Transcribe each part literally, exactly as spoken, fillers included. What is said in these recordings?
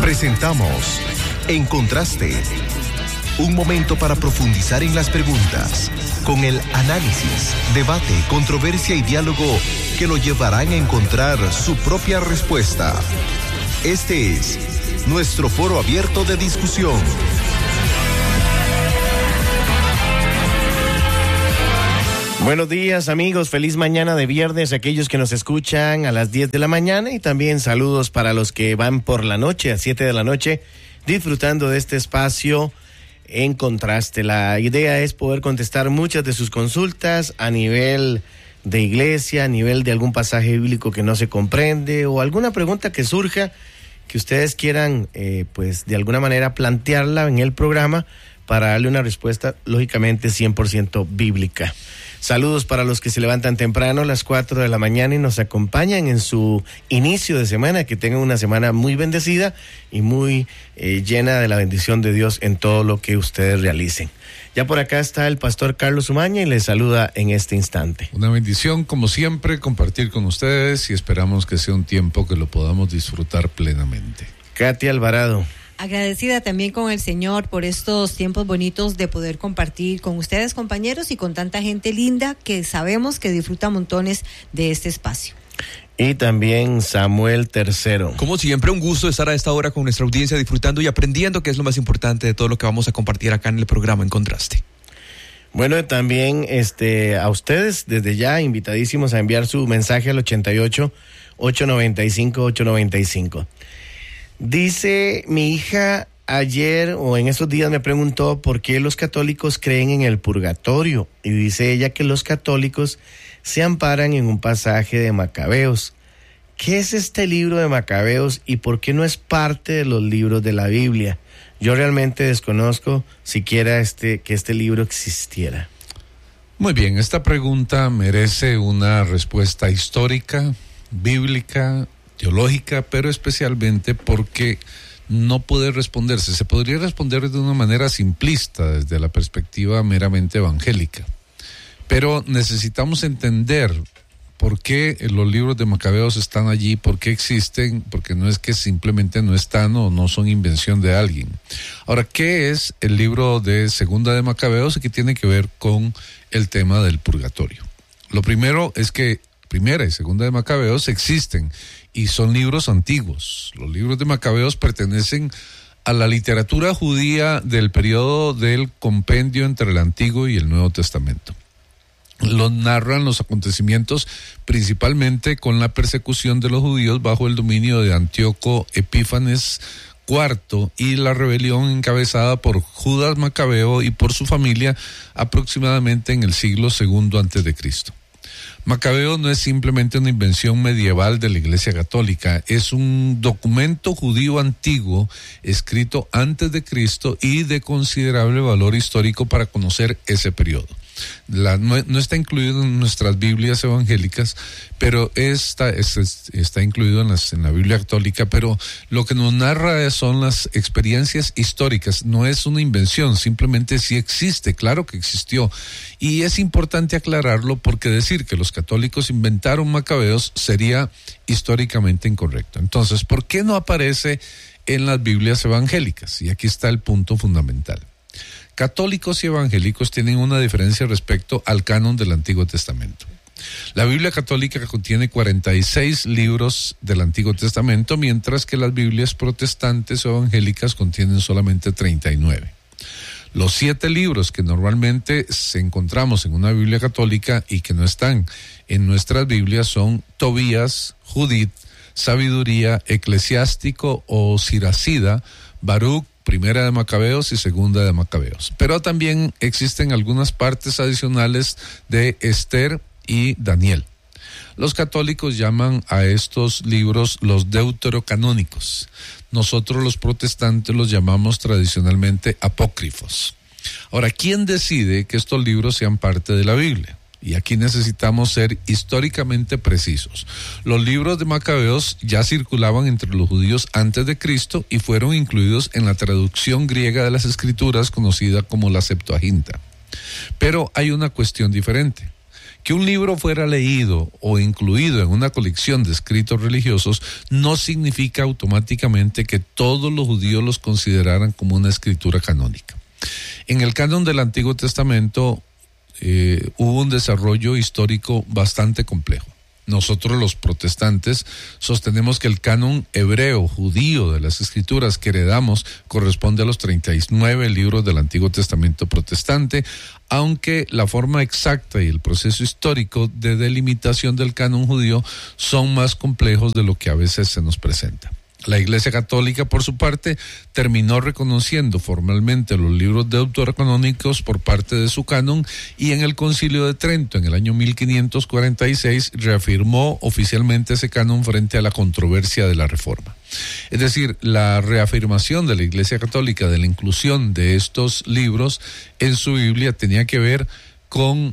Presentamos En Contraste, un momento para profundizar en las preguntas, con el análisis, debate, controversia y diálogo que lo llevarán a encontrar su propia respuesta. Este es nuestro foro abierto de discusión. Buenos días, amigos, feliz mañana de viernes, aquellos que nos escuchan a las diez de la mañana, y también saludos para los que van por la noche, a siete de la noche, disfrutando de este espacio En Contraste. La idea es poder contestar muchas de sus consultas a nivel de iglesia, a nivel de algún pasaje bíblico que no se comprende o alguna pregunta que surja que ustedes quieran, eh, pues de alguna manera plantearla en el programa para darle una respuesta lógicamente cien por ciento bíblica. Saludos para los que se levantan temprano a las cuatro de la mañana y nos acompañan en su inicio de semana. Que tengan una semana muy bendecida y muy eh, llena de la bendición de Dios en todo lo que ustedes realicen. Ya por acá está el pastor Carlos Umaña y les saluda en este instante. Una bendición, como siempre, compartir con ustedes y esperamos que sea un tiempo que lo podamos disfrutar plenamente. Katy Alvarado. Agradecida también con el Señor por estos tiempos bonitos de poder compartir con ustedes, compañeros, y con tanta gente linda que sabemos que disfruta montones de este espacio. Y también Samuel Tercero. Como siempre, un gusto estar a esta hora con nuestra audiencia, disfrutando y aprendiendo, que es lo más importante de todo lo que vamos a compartir acá en el programa En Contraste. Bueno, también este a ustedes desde ya invitadísimos a enviar su mensaje al ochenta y ocho, ochocientos noventa y cinco, ochocientos noventa y cinco. Dice mi hija ayer o en estos días me preguntó por qué los católicos creen en el purgatorio, y dice ella que los católicos se amparan en un pasaje de Macabeos. ¿Qué es este libro de Macabeos y por qué no es parte de los libros de la Biblia? Yo realmente desconozco siquiera este, que este libro existiera. Muy bien, esta pregunta merece una respuesta histórica, bíblica, teológica, pero especialmente porque no puede responderse. Se podría responder de una manera simplista desde la perspectiva meramente evangélica, pero necesitamos entender por qué los libros de Macabeos están allí, por qué existen, porque no es que simplemente no están o no son invención de alguien. Ahora, ¿qué es el libro de Segunda de Macabeos y qué tiene que ver con el tema del purgatorio? Lo primero es que Primera y Segunda de Macabeos existen y son libros antiguos. Los libros de Macabeos pertenecen a la literatura judía del periodo del compendio entre el Antiguo y el Nuevo Testamento. Los narran los acontecimientos principalmente con la persecución de los judíos bajo el dominio de Antíoco Epífanes cuarto y la rebelión encabezada por Judas Macabeo y por su familia aproximadamente en el siglo segundo antes de Cristo. Macabeo no es simplemente una invención medieval de la Iglesia Católica, es un documento judío antiguo escrito antes de Cristo y de considerable valor histórico para conocer ese periodo. La, no, no está incluido en nuestras Biblias evangélicas, pero está, está, está incluido en, las, en la Biblia católica, pero lo que nos narra son las experiencias históricas, no es una invención, simplemente sí existe, claro que existió, y es importante aclararlo porque decir que los católicos inventaron Macabeos sería históricamente incorrecto. Entonces, ¿por qué no aparece en las Biblias evangélicas? Y aquí está el punto fundamental. Católicos y evangélicos tienen una diferencia respecto al canon del Antiguo Testamento. La Biblia católica contiene cuarenta y seis libros del Antiguo Testamento, mientras que las Biblias protestantes o evangélicas contienen solamente treinta y nueve. Los siete libros que normalmente se encontramos en una Biblia católica y que no están en nuestras Biblias son Tobías, Judith, Sabiduría, Eclesiástico o Siracida, Baruch, Primera de Macabeos y Segunda de Macabeos. Pero también existen algunas partes adicionales de Esther y Daniel. Los católicos llaman a estos libros los deuterocanónicos. Nosotros los protestantes los llamamos tradicionalmente apócrifos. Ahora, ¿quién decide que estos libros sean parte de la Biblia? Y aquí necesitamos ser históricamente precisos. Los libros de Macabeos ya circulaban entre los judíos antes de Cristo y fueron incluidos en la traducción griega de las Escrituras conocida como la Septuaginta. Pero hay una cuestión diferente. Que un libro fuera leído o incluido en una colección de escritos religiosos no significa automáticamente que todos los judíos los consideraran como una escritura canónica. En el canon del Antiguo Testamento eh, hubo un desarrollo histórico bastante complejo. Nosotros los protestantes sostenemos que el canon hebreo, judío de las escrituras que heredamos corresponde a los treinta y nueve libros del Antiguo Testamento protestante, aunque la forma exacta y el proceso histórico de delimitación del canon judío son más complejos de lo que a veces se nos presenta. La Iglesia Católica, por su parte, terminó reconociendo formalmente los libros deuterocanónicos por parte de su canon y en el Concilio de Trento, en el año mil quinientos cuarenta y seis, reafirmó oficialmente ese canon frente a la controversia de la Reforma. Es decir, la reafirmación de la Iglesia Católica de la inclusión de estos libros en su Biblia tenía que ver con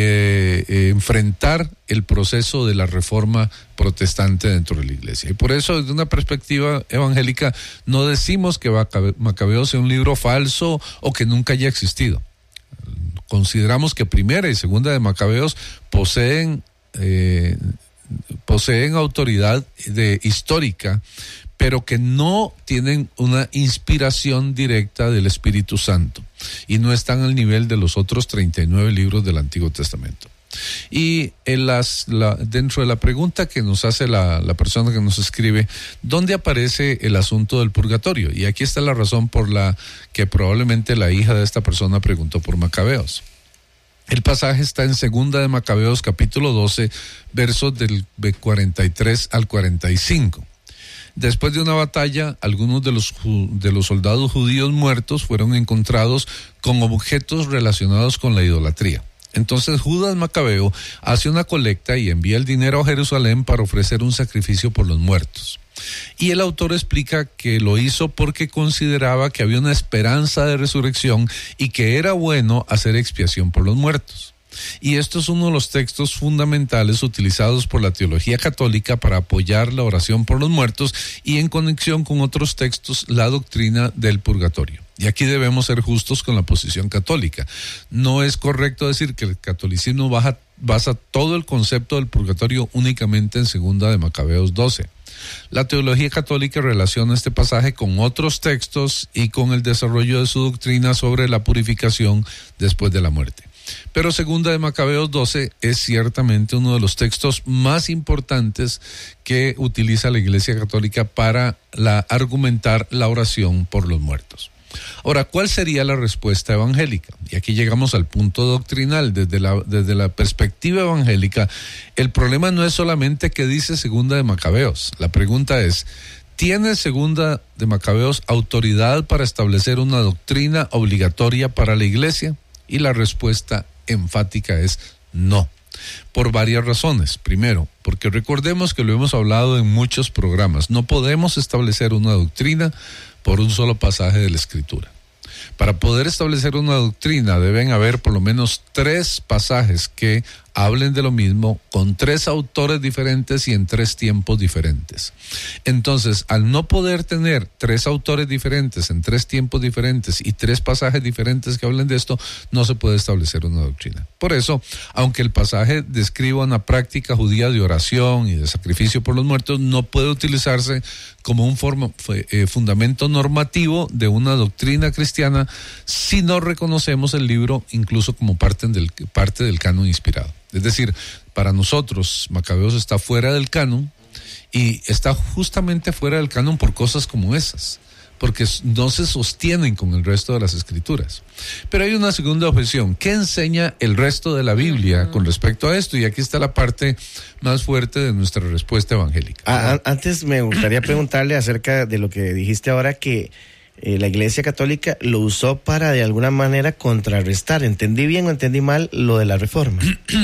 Eh, eh, enfrentar el proceso de la reforma protestante dentro de la iglesia. Y por eso, desde una perspectiva evangélica, no decimos que Macabeos sea un libro falso o que nunca haya existido. Consideramos que Primera y Segunda de Macabeos poseen eh, poseen autoridad de histórica, pero que no tienen una inspiración directa del Espíritu Santo y no están al nivel de los otros treinta y nueve libros del Antiguo Testamento. Y en las, la, dentro de la pregunta que nos hace la, la persona que nos escribe, ¿dónde aparece el asunto del purgatorio? Y aquí está la razón por la que probablemente la hija de esta persona preguntó por Macabeos. El pasaje está en Segunda de Macabeos, capítulo doce, versos del cuarenta y tres al cuarenta y cinco. Después de una batalla, algunos de los, de los soldados judíos muertos fueron encontrados con objetos relacionados con la idolatría. Entonces Judas Macabeo hace una colecta y envía el dinero a Jerusalén para ofrecer un sacrificio por los muertos. Y el autor explica que lo hizo porque consideraba que había una esperanza de resurrección y que era bueno hacer expiación por los muertos. Y esto es uno de los textos fundamentales utilizados por la teología católica para apoyar la oración por los muertos y en conexión con otros textos la doctrina del purgatorio. Y aquí debemos ser justos con la posición católica. No es correcto decir que el catolicismo baja, basa todo el concepto del purgatorio únicamente en Segunda de Macabeos doce. La teología católica relaciona este pasaje con otros textos y con el desarrollo de su doctrina sobre la purificación después de la muerte. Pero Segunda de Macabeos doce es ciertamente uno de los textos más importantes que utiliza la Iglesia Católica para la, argumentar la oración por los muertos. Ahora, ¿cuál sería la respuesta evangélica? Y aquí llegamos al punto doctrinal. Desde la, desde la perspectiva evangélica, el problema no es solamente qué dice Segunda de Macabeos. La pregunta es, ¿tiene Segunda de Macabeos autoridad para establecer una doctrina obligatoria para la Iglesia? Y la respuesta enfática es no, por varias razones. Primero, porque recordemos que lo hemos hablado en muchos programas, no podemos establecer una doctrina por un solo pasaje de la Escritura. Para poder establecer una doctrina deben haber por lo menos tres pasajes que hablen de lo mismo, con tres autores diferentes y en tres tiempos diferentes. Entonces, al no poder tener tres autores diferentes en tres tiempos diferentes y tres pasajes diferentes que hablen de esto, no se puede establecer una doctrina. Por eso, aunque el pasaje describa una práctica judía de oración y de sacrificio por los muertos, no puede utilizarse como un forma, eh, fundamento normativo de una doctrina cristiana si no reconocemos el libro incluso como parte del, parte del canon inspirado. Es decir, para nosotros Macabeos está fuera del canon y está justamente fuera del canon por cosas como esas, porque no se sostienen con el resto de las escrituras. Pero hay una segunda objeción. ¿Qué enseña el resto de la Biblia con respecto a esto? Y aquí está la parte más fuerte de nuestra respuesta evangélica. Ah, antes me gustaría preguntarle acerca de lo que dijiste ahora, que Eh, la Iglesia Católica lo usó para de alguna manera contrarrestar. ¿Entendí bien o entendí mal lo de la Reforma?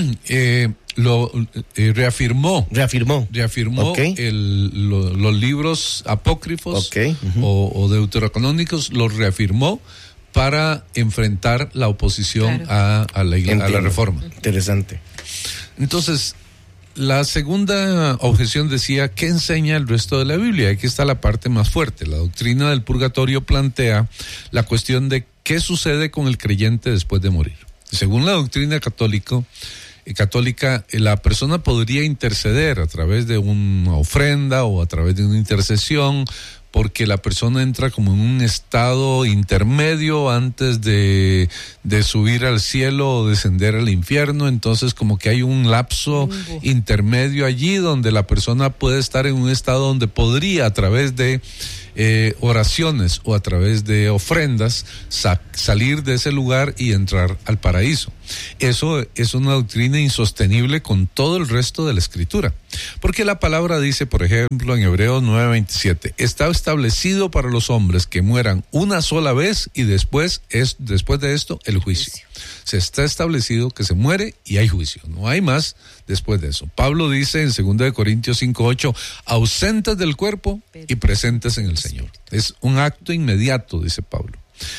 eh, lo eh, reafirmó. Reafirmó. Reafirmó okay. el, lo, los libros apócrifos okay. uh-huh. o, o deuterocanónicos, los reafirmó para enfrentar la oposición claro. a, a, la, a la Reforma. Interesante. Entonces, la segunda objeción decía, ¿qué enseña el resto de la Biblia? Aquí está la parte más fuerte. La doctrina del purgatorio plantea la cuestión de qué sucede con el creyente después de morir. Según la doctrina católica, eh, católica, eh, la persona podría interceder a través de una ofrenda o a través de una intercesión, porque la persona entra como en un estado intermedio antes de, de subir al cielo o descender al infierno. Entonces como que hay un lapso Limbo. intermedio allí donde la persona puede estar en un estado donde podría, a través de eh, oraciones o a través de ofrendas, sa- salir de ese lugar y entrar al paraíso. Eso es una doctrina insostenible con todo el resto de la Escritura, porque la palabra dice, por ejemplo, en Hebreos nueve veintisiete, está establecido para los hombres que mueran una sola vez y después es después de esto el juicio. Se está establecido que se muere y hay juicio, no hay más después de eso. Pablo dice en segunda de Corintios cinco ocho, ausentes del cuerpo y presentes en el Señor. Es un acto inmediato, dice Pablo.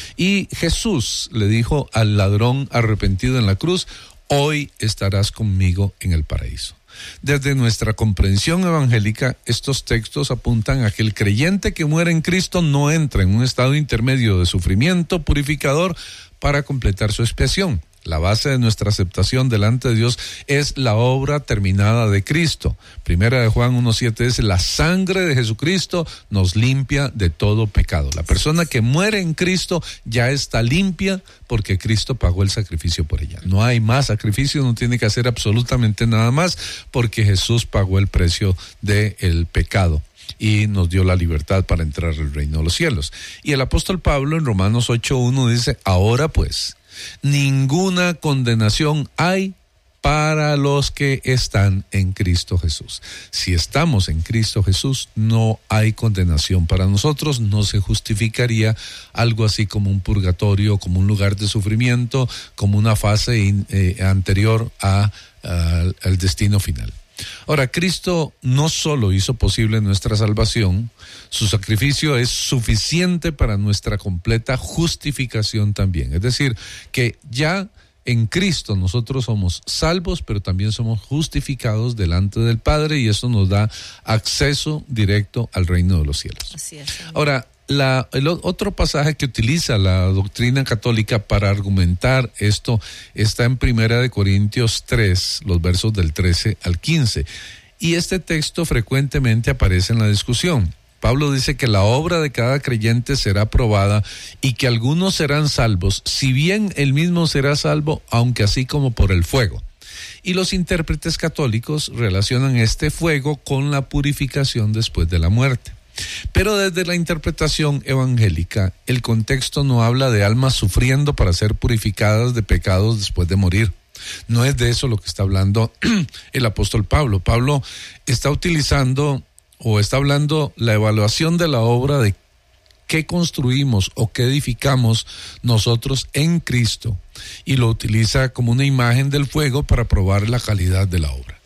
Y Jesús le dijo al ladrón arrepentido en la cruz, hoy estarás conmigo en el paraíso. Desde nuestra comprensión evangélica, estos textos apuntan a que el creyente que muere en Cristo no entra en un estado intermedio de sufrimiento purificador para completar su expiación. La base de nuestra aceptación delante de Dios es la obra terminada de Cristo. Primera de Juan uno siete dice, la sangre de Jesucristo nos limpia de todo pecado. La persona que muere en Cristo ya está limpia porque Cristo pagó el sacrificio por ella. No hay más sacrificio, no tiene que hacer absolutamente nada más porque Jesús pagó el precio del pecado y nos dio la libertad para entrar al reino de los cielos. Y el apóstol Pablo en Romanos ocho uno dice, ahora pues, ninguna condenación hay para los que están en Cristo Jesús. Si estamos en Cristo Jesús, no hay condenación para nosotros. No se justificaría algo así como un purgatorio, como un lugar de sufrimiento, como una fase in, eh, anterior a, a, al destino final. Ahora, Cristo no solo hizo posible nuestra salvación, su sacrificio es suficiente para nuestra completa justificación también. Es decir, que ya en Cristo nosotros somos salvos, pero también somos justificados delante del Padre y eso nos da acceso directo al reino de los cielos. Así es. Ahora, La, el otro pasaje que utiliza la doctrina católica para argumentar esto está en Primera de Corintios tres, los versos del trece al quince. Y este texto frecuentemente aparece en la discusión. Pablo dice que la obra de cada creyente será probada y que algunos serán salvos, si bien él mismo será salvo, aunque así como por el fuego. Y los intérpretes católicos relacionan este fuego con la purificación después de la muerte. Pero desde la interpretación evangélica, el contexto no habla de almas sufriendo para ser purificadas de pecados después de morir. No es de eso lo que está hablando el apóstol Pablo. Pablo está utilizando o está hablando la evaluación de la obra de qué construimos o qué edificamos nosotros en Cristo y lo utiliza como una imagen del fuego para probar la calidad de la obra.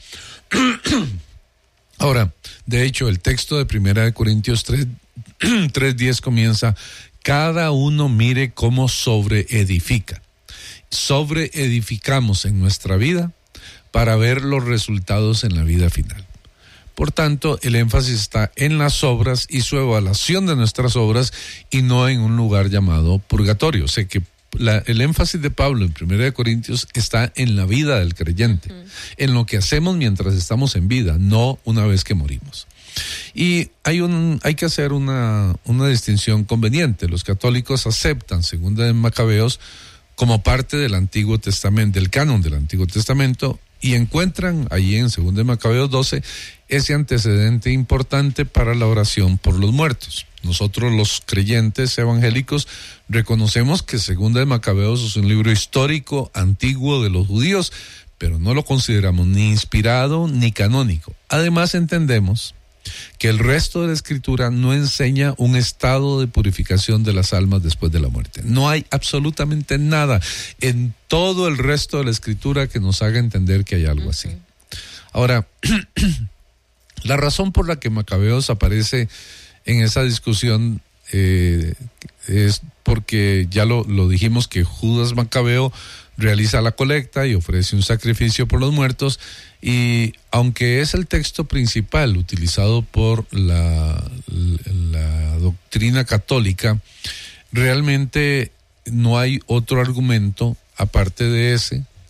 Ahora, de hecho, el texto de Primera de Corintios tres diez comienza, cada uno mire cómo sobreedifica. Sobreedificamos en nuestra vida para ver los resultados en la vida final. Por tanto, el énfasis está en las obras y su evaluación de nuestras obras y no en un lugar llamado purgatorio. O sea que La, el énfasis de Pablo en Primera de Corintios está en la vida del creyente, uh-huh. en lo que hacemos mientras estamos en vida, no una vez que morimos. Y hay un hay que hacer una, una distinción conveniente. Los católicos aceptan Segunda de Macabeos como parte del Antiguo Testamento, del canon del Antiguo Testamento, y encuentran allí en Segunda de Macabeos doce ese antecedente importante para la oración por los muertos. Nosotros los creyentes evangélicos reconocemos que Segunda de Macabeos es un libro histórico, antiguo de los judíos, pero no lo consideramos ni inspirado ni canónico. Además entendemos que el resto de la Escritura no enseña un estado de purificación de las almas después de la muerte. No hay absolutamente nada en todo el resto de la Escritura que nos haga entender que hay algo uh-huh. así. Ahora, la razón por la que Macabeos aparece en esa discusión eh, es porque ya lo, lo dijimos que Judas Macabeo realiza la colecta y ofrece un sacrificio por los muertos, y aunque es el texto principal utilizado por la, la, la doctrina católica, realmente no hay otro argumento aparte de ese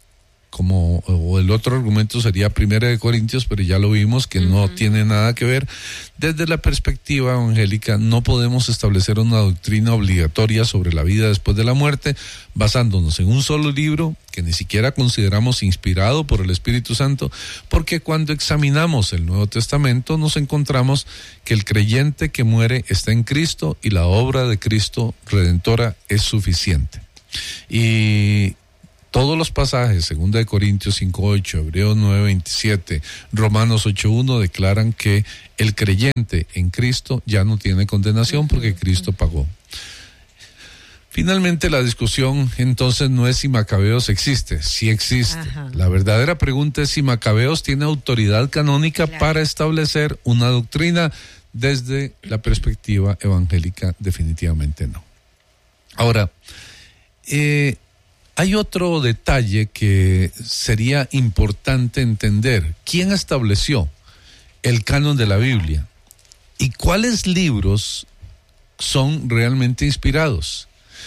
como, o el otro argumento sería Primera de Corintios, pero ya lo vimos que uh-huh. no tiene nada que ver. Desde la perspectiva evangélica no podemos establecer una doctrina obligatoria sobre la vida después de la muerte basándonos en un solo libro que ni siquiera consideramos inspirado por el Espíritu Santo, porque cuando examinamos el Nuevo Testamento nos encontramos que el creyente que muere está en Cristo y la obra de Cristo redentora es suficiente. Y todos los pasajes, segunda de Corintios cinco ocho, Hebreos nueve veintisiete, Romanos ocho uno, declaran que el creyente en Cristo ya no tiene condenación porque Cristo pagó. Finalmente, la discusión entonces no es si Macabeos existe, sí existe. Ajá. La verdadera pregunta es si Macabeos tiene autoridad canónica claro. para establecer una doctrina. Desde la perspectiva evangélica, definitivamente no. Ahora, eh, hay otro detalle que sería importante entender. ¿Quién estableció el canon de la Biblia? ¿Y cuáles libros son realmente inspirados?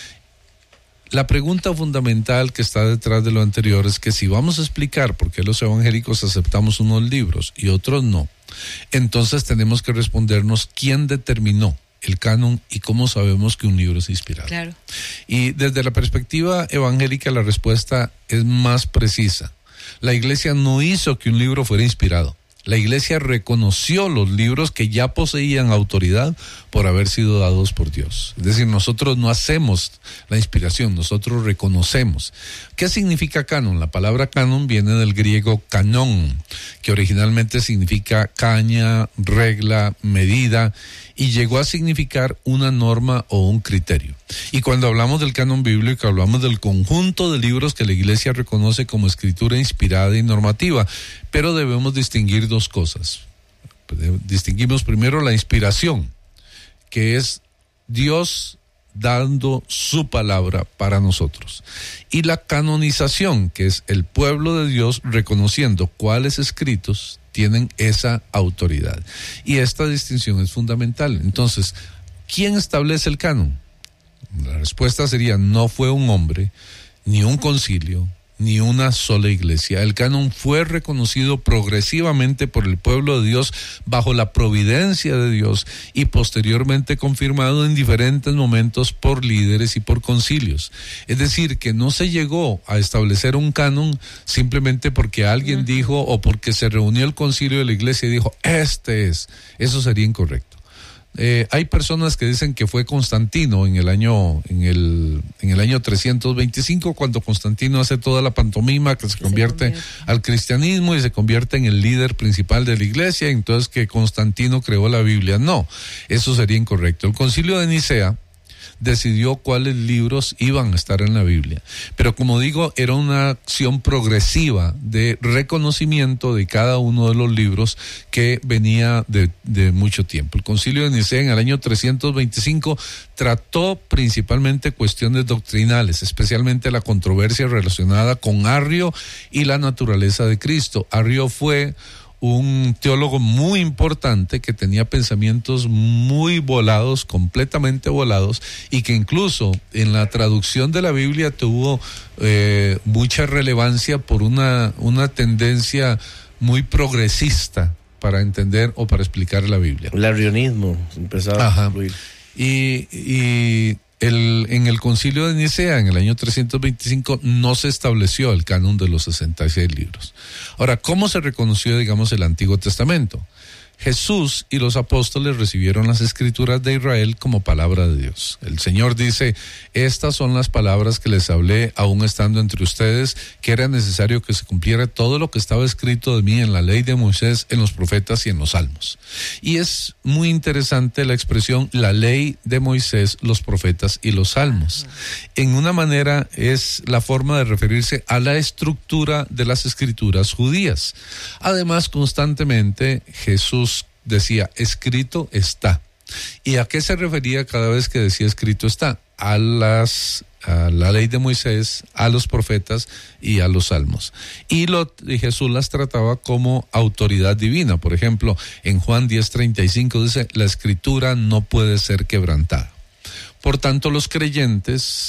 La pregunta fundamental que está detrás de lo anterior es que si vamos a explicar por qué los evangélicos aceptamos unos libros y otros no, entonces tenemos que respondernos quién determinó el canon y cómo sabemos que un libro es inspirado. Claro. Y desde la perspectiva evangélica la respuesta es más precisa. La iglesia no hizo que un libro fuera inspirado. La iglesia reconoció los libros que ya poseían autoridad por haber sido dados por Dios. Es decir, nosotros no hacemos la inspiración, nosotros reconocemos. ¿Qué significa canon? La palabra canon viene del griego canón, que originalmente significa caña, regla, medida, y llegó a significar una norma o un criterio. Y cuando hablamos del canon bíblico, hablamos del conjunto de libros que la iglesia reconoce como escritura inspirada y normativa, pero debemos distinguir dos cosas. Distinguimos primero la inspiración, que es Dios dando su palabra para nosotros, y la canonización, que es el pueblo de Dios reconociendo cuáles escritos tienen esa autoridad. Y esta distinción es fundamental. Entonces, ¿quién establece el canon? La respuesta sería: no fue un hombre, ni un concilio, ni una sola iglesia. El canon fue reconocido progresivamente por el pueblo de Dios bajo la providencia de Dios y posteriormente confirmado en diferentes momentos por líderes y por concilios. Es decir, que no se llegó a establecer un canon simplemente porque alguien uh-huh. dijo o porque se reunió el concilio de la iglesia y dijo, este es. Eso sería incorrecto. Eh, hay personas que dicen que fue Constantino en el año en el en el año trescientos veinticinco cuando Constantino hace toda la pantomima que se, se convierte, convierte al cristianismo y se convierte en el líder principal de la iglesia, entonces que Constantino creó la Biblia. No, eso sería incorrecto. El Concilio de Nicea decidió cuáles libros iban a estar en la Biblia. Pero como digo, era una acción progresiva de reconocimiento de cada uno de los libros que venía de, de mucho tiempo. El Concilio de Nicea en el año trescientos veinticinco trató principalmente cuestiones doctrinales, especialmente la controversia relacionada con Arrio y la naturaleza de Cristo. Arrio fue un teólogo muy importante que tenía pensamientos muy volados, completamente volados, y que incluso en la traducción de la Biblia tuvo eh, mucha relevancia por una, una tendencia muy progresista para entender o para explicar la Biblia. El arrianismo empezaba Ajá. a fluir. Y, y el, en el Concilio de Nicea, en el año trescientos veinticinco, no se estableció el canon de los sesenta y seis libros. Ahora, ¿cómo se reconoció, digamos, el Antiguo Testamento? Jesús y los apóstoles recibieron las escrituras de Israel como palabra de Dios. El Señor dice, estas son las palabras que les hablé aún estando entre ustedes, que era necesario que se cumpliera todo lo que estaba escrito de mí en la ley de Moisés, en los profetas y en los salmos. Y es muy interesante la expresión, la ley de Moisés, los profetas y los salmos. En una manera es la forma de referirse a la estructura de las escrituras judías. Además, constantemente Jesús decía, escrito está. ¿Y a qué se refería cada vez que decía escrito está? A las a la ley de Moisés, a los profetas y a los salmos. Y, lo, y Jesús las trataba como autoridad divina. Por ejemplo, en Juan diez treinta y cinco dice, la escritura no puede ser quebrantada. Por tanto, los creyentes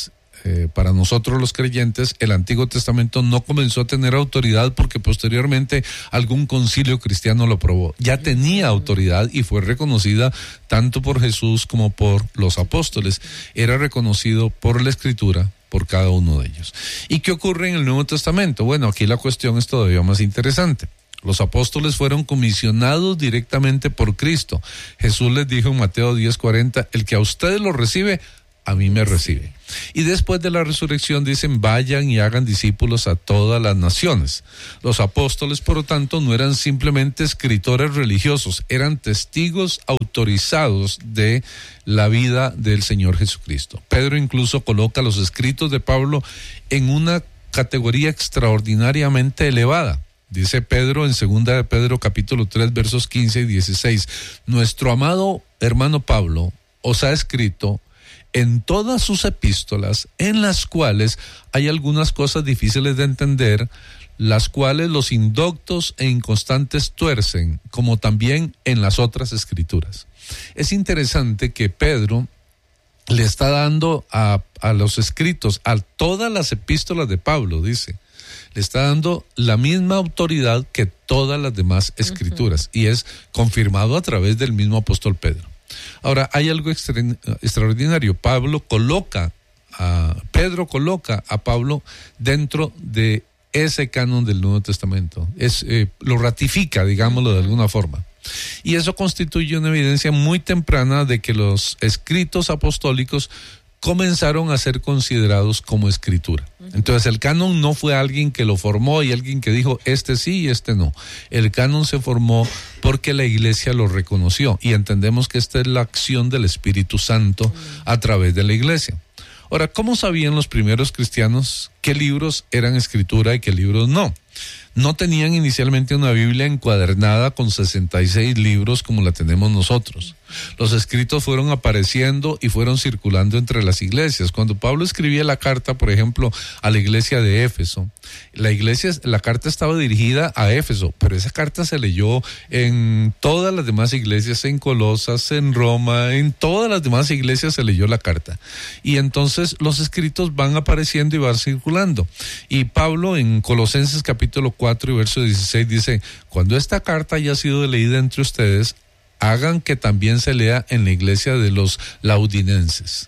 eh, para nosotros los creyentes, el Antiguo Testamento no comenzó a tener autoridad porque posteriormente algún concilio cristiano lo aprobó. Ya tenía autoridad y fue reconocida tanto por Jesús como por los apóstoles. Era reconocido por la Escritura, por cada uno de ellos. ¿Y qué ocurre en el Nuevo Testamento? Bueno, aquí la cuestión es todavía más interesante. Los apóstoles fueron comisionados directamente por Cristo. Jesús les dijo en Mateo diez cuarenta, el que a ustedes lo recibe, a mí me recibe. Y después de la resurrección dicen, vayan y hagan discípulos a todas las naciones. Los apóstoles, por lo tanto, no eran simplemente escritores religiosos, eran testigos autorizados de la vida del Señor Jesucristo. Pedro incluso coloca los escritos de Pablo en una categoría extraordinariamente elevada. Dice Pedro en segunda de Pedro capítulo tres versos quince y dieciséis, nuestro amado hermano Pablo os ha escrito en todas sus epístolas, en las cuales hay algunas cosas difíciles de entender, las cuales los indoctos e inconstantes tuercen, como también en las otras escrituras. Es interesante que Pedro le está dando a, a los escritos, a todas las epístolas de Pablo, dice, le está dando la misma autoridad que todas las demás escrituras, uh-huh. y es confirmado a través del mismo apóstol Pedro. Ahora, hay algo extra, extraordinario. Pablo coloca, a, Pedro coloca a Pablo dentro de ese canon del Nuevo Testamento. Es, eh, lo ratifica, digámoslo de alguna forma. Y eso constituye una evidencia muy temprana de que los escritos apostólicos comenzaron a ser considerados como escritura. Entonces el canon no fue alguien que lo formó y alguien que dijo este sí y este no. El canon se formó porque la iglesia lo reconoció y entendemos que esta es la acción del Espíritu Santo a través de la iglesia. Ahora, ¿cómo sabían los primeros cristianos qué libros eran escritura y qué libros no? No tenían inicialmente una Biblia encuadernada con sesenta y seis libros como la tenemos nosotros. Los escritos fueron apareciendo y fueron circulando entre las iglesias. Cuando Pablo escribía la carta, por ejemplo, a la iglesia de Éfeso, la iglesia, la carta estaba dirigida a Éfeso, pero esa carta se leyó en todas las demás iglesias, en Colosas, en Roma, en todas las demás iglesias se leyó la carta. Y entonces los escritos van apareciendo y van circulando. Y Pablo en Colosenses capítulo cuatro y verso dieciséis dice, cuando esta carta haya sido leída entre ustedes, hagan que también se lea en la iglesia de los laudinenses.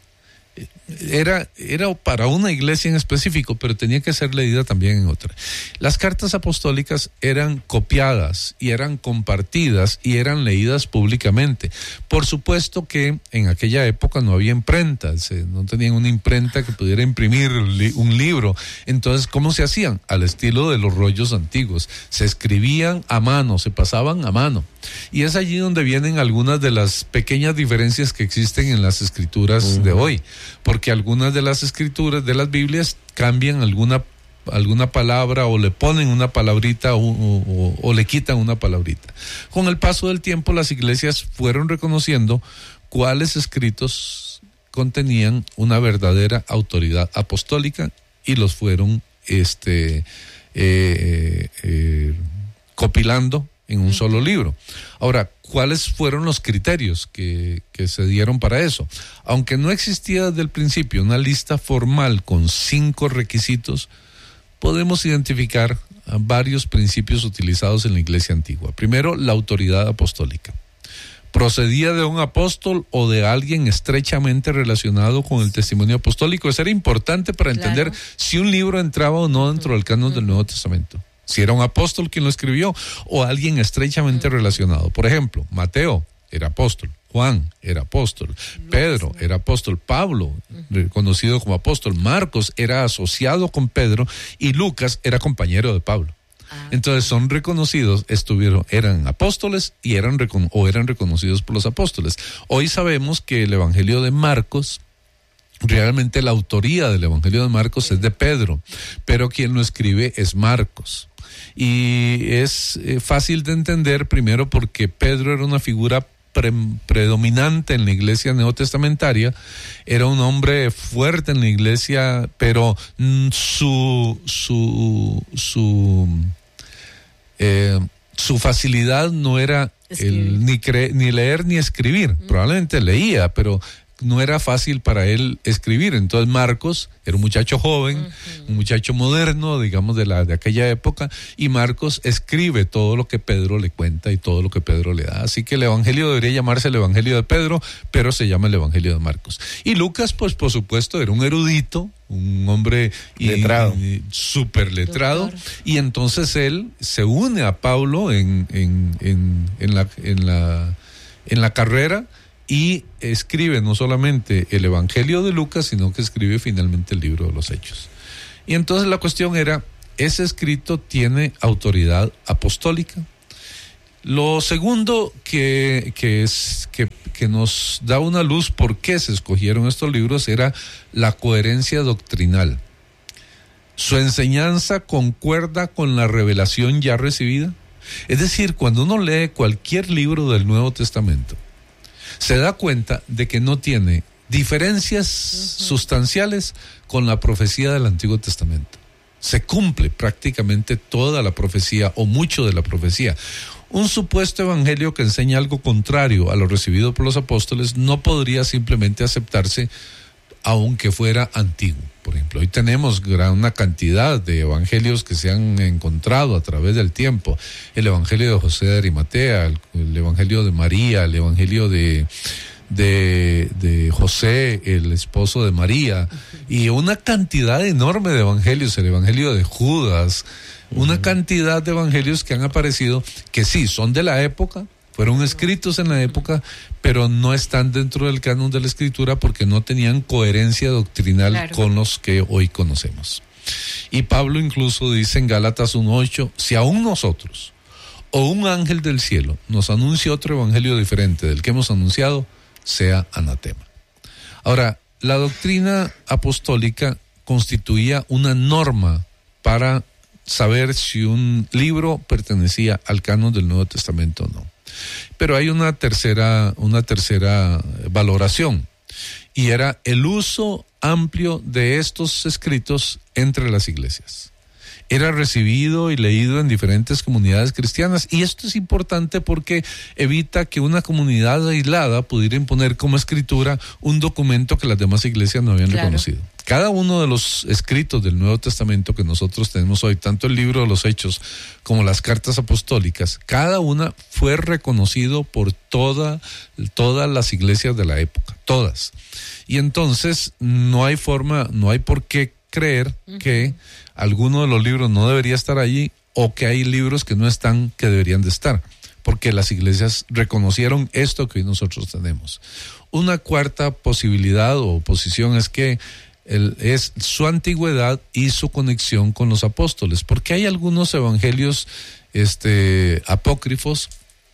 Era, era para una iglesia en específico, pero tenía que ser leída también en otra. Las cartas apostólicas eran copiadas y eran compartidas y eran leídas públicamente. Por supuesto que en aquella época no había imprentas, eh, no tenían una imprenta que pudiera imprimir li- un libro. Entonces, ¿cómo se hacían? Al estilo de los rollos antiguos. Se escribían a mano, se pasaban a mano. Y es allí donde vienen algunas de las pequeñas diferencias que existen en las escrituras uh-huh. de hoy, porque algunas de las escrituras de las Biblias cambian alguna alguna palabra o le ponen una palabrita o, o, o le quitan una palabrita. Con el paso del tiempo las iglesias fueron reconociendo cuáles escritos contenían una verdadera autoridad apostólica y los fueron este eh, eh, compilando en un solo libro. Ahora, ¿cuáles fueron los criterios que, que se dieron para eso? Aunque no existía desde el principio una lista formal con cinco requisitos, podemos identificar varios principios utilizados en la iglesia antigua. Primero, la autoridad apostólica. ¿Procedía de un apóstol o de alguien estrechamente relacionado con el testimonio apostólico? Eso era importante para entender claro. si un libro entraba o no dentro del canon del Nuevo Testamento. Si era un apóstol quien lo escribió o alguien estrechamente relacionado. Por ejemplo, Mateo era apóstol, Juan era apóstol, Pedro era apóstol, Pablo, reconocido como apóstol, Marcos era asociado con Pedro y Lucas era compañero de Pablo. Entonces son reconocidos, estuvieron, eran apóstoles y eran o eran reconocidos por los apóstoles. Hoy sabemos que el Evangelio de Marcos, realmente la autoría del Evangelio de Marcos es de Pedro, pero quien lo escribe es Marcos. Y es eh, fácil de entender, primero porque Pedro era una figura pre- predominante en la iglesia neotestamentaria, era un hombre fuerte en la iglesia, pero mm, su su su eh, su facilidad no era el, ni, cre- ni leer ni escribir. Probablemente leía, pero no era fácil para él escribir. Entonces Marcos era un muchacho joven, uh-huh. un muchacho moderno, digamos, de la de aquella época, y Marcos escribe todo lo que Pedro le cuenta y todo lo que Pedro le da. Así que el evangelio debería llamarse el evangelio de Pedro, pero se llama el evangelio de Marcos. Y Lucas, pues por supuesto, era un erudito, un hombre letrado, y, y, súper letrado, y entonces él se une a Pablo en, en, en, en la, en la, en la carrera, y escribe no solamente el Evangelio de Lucas, sino que escribe finalmente el libro de los Hechos. Y entonces la cuestión era, ¿ese escrito tiene autoridad apostólica? Lo segundo que, que, es, que, que nos da una luz por qué se escogieron estos libros era la coherencia doctrinal. ¿Su enseñanza concuerda con la revelación ya recibida? Es decir, cuando uno lee cualquier libro del Nuevo Testamento, se da cuenta de que no tiene diferencias uh-huh. sustanciales con la profecía del Antiguo Testamento. Se cumple prácticamente toda la profecía o mucho de la profecía. Un supuesto evangelio que enseña algo contrario a lo recibido por los apóstoles no podría simplemente aceptarse aunque fuera antiguo. Por ejemplo, hoy tenemos gran, una cantidad de evangelios que se han encontrado a través del tiempo. El evangelio de José de Arimatea, el, el evangelio de María, el evangelio de, de, de José, el esposo de María, y una cantidad enorme de evangelios, el evangelio de Judas, una cantidad de evangelios que han aparecido que sí, son de la época, fueron escritos en la época, pero no están dentro del canon de la Escritura porque no tenían coherencia doctrinal claro. con los que hoy conocemos. Y Pablo incluso dice en Gálatas uno ocho, si aún nosotros o un ángel del cielo nos anuncia otro evangelio diferente del que hemos anunciado, sea anatema. Ahora, la doctrina apostólica constituía una norma para saber si un libro pertenecía al canon del Nuevo Testamento o no. Pero hay una tercera, una tercera valoración, y era el uso amplio de estos escritos entre las iglesias. Era recibido y leído en diferentes comunidades cristianas, y esto es importante porque evita que una comunidad aislada pudiera imponer como escritura un documento que las demás iglesias no habían claro. reconocido. Cada uno de los escritos del Nuevo Testamento que nosotros tenemos hoy, tanto el libro de los Hechos como las cartas apostólicas, cada una fue reconocido por toda, todas las iglesias de la época, todas. Y entonces no hay forma, no hay por qué creer uh-huh. que alguno de los libros no debería estar allí, o que hay libros que no están que deberían de estar, porque las iglesias reconocieron esto que hoy nosotros tenemos. Una cuarta posibilidad o posición es que el, es su antigüedad y su conexión con los apóstoles, porque hay algunos evangelios este, apócrifos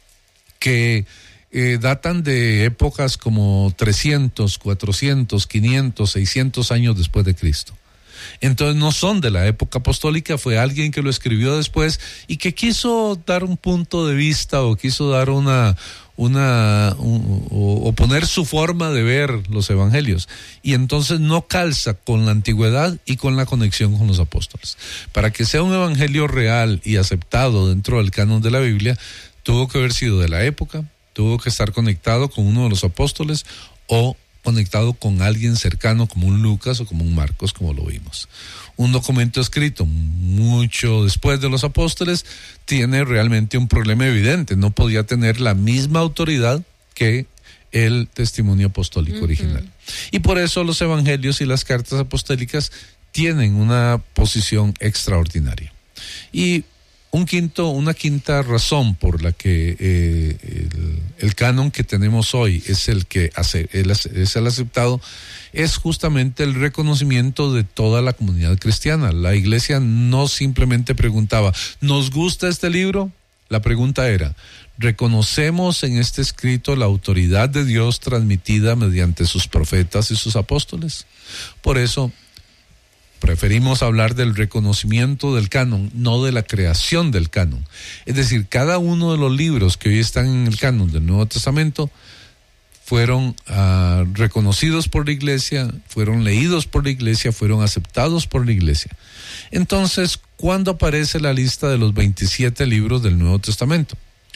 que eh, datan de épocas como trescientos, cuatrocientos, quinientos, seiscientos años después de Cristo. Entonces no son de la época apostólica, fue alguien que lo escribió después y que quiso dar un punto de vista o quiso dar una, una un, o, o poner su forma de ver los evangelios, y entonces no calza con la antigüedad y con la conexión con los apóstoles. Para que sea un evangelio real y aceptado dentro del canon de la Biblia, tuvo que haber sido de la época, tuvo que estar conectado con uno de los apóstoles o conectado con alguien cercano como un Lucas o como un Marcos, como lo vimos. Un documento escrito mucho después de los apóstoles tiene realmente un problema evidente, no podía tener la misma autoridad que el testimonio apostólico uh-huh. original. Y por eso los evangelios y las cartas apostólicas tienen una posición extraordinaria. Y Un quinto, una quinta razón por la que eh, el, el canon que tenemos hoy es el que hace, el, es el aceptado, es justamente el reconocimiento de toda la comunidad cristiana. La iglesia no simplemente preguntaba, ¿nos gusta este libro? La pregunta era, ¿reconocemos en este escrito la autoridad de Dios transmitida mediante sus profetas y sus apóstoles? Por eso preferimos hablar del reconocimiento del canon, no de la creación del canon. Es decir, cada uno de los libros que hoy están en el canon del Nuevo Testamento fueron uh, reconocidos por la iglesia, fueron leídos por la iglesia, fueron aceptados por la iglesia. Entonces, ¿cuándo aparece la lista de los veintisiete libros del Nuevo Testamento?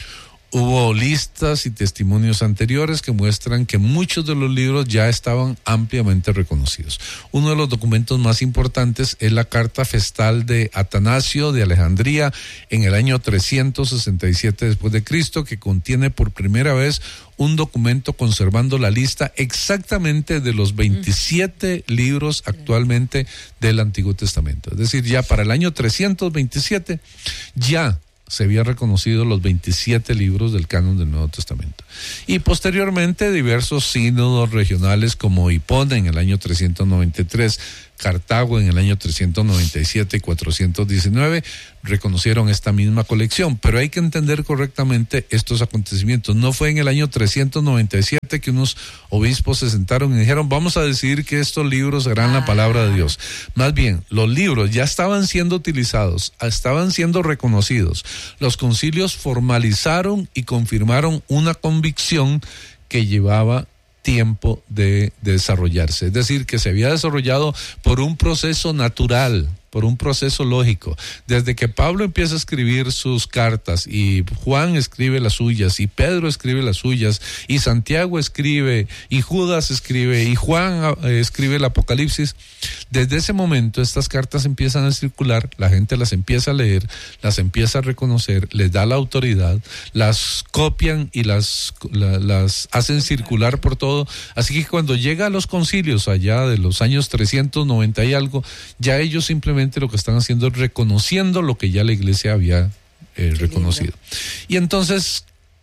Hubo listas y testimonios anteriores que muestran que muchos de los libros ya estaban ampliamente reconocidos. Uno de los documentos más importantes es la carta festal de Atanasio de Alejandría en el año trescientos sesenta y siete después de Cristo, que contiene por primera vez un documento conservando la lista exactamente de los veintisiete mm. libros actualmente del Antiguo Testamento. Es decir, ya para el año trescientos veintisiete ya se habían reconocido los veintisiete libros del canon del Nuevo Testamento. Y posteriormente diversos sínodos regionales como Hipona en el año trescientos noventa y tres, Cartago en el año trescientos noventa y siete y cuatrocientos diecinueve reconocieron esta misma colección, pero hay que entender correctamente estos acontecimientos. No fue en el año trescientos noventa y siete que unos obispos se sentaron y dijeron, vamos a decidir que estos libros serán la palabra de Dios. Más bien, los libros ya estaban siendo utilizados, estaban siendo reconocidos. Los concilios formalizaron y confirmaron una convicción que llevaba tiempo de, de desarrollarse, es decir, que se había desarrollado por un proceso natural, por un proceso lógico. Desde que Pablo empieza a escribir sus cartas y Juan escribe las suyas y Pedro escribe las suyas y Santiago escribe y Judas escribe y Juan eh, escribe el Apocalipsis, desde ese momento estas cartas empiezan a circular, la gente las empieza a leer, las empieza a reconocer, les da la autoridad, las copian y las, la, las hacen circular por todo. Así que cuando llega a los concilios allá de los años trescientos noventa y algo, ya ellos simplemente lo que están haciendo es reconociendo lo que ya la iglesia había eh, reconocido. Y entonces,